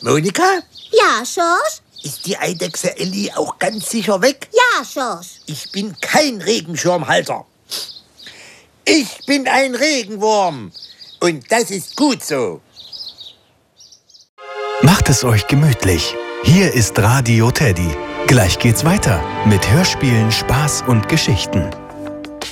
Monika? Ja, Schorsch? Ist die Eidechse Elli auch ganz sicher weg? Ja, Schorsch. Ich bin kein Regenschirmhalter. Ich bin ein Regenwurm. Und das ist gut so. Macht es euch gemütlich. Hier ist Radio Teddy. Gleich geht's weiter mit Hörspielen, Spaß und Geschichten.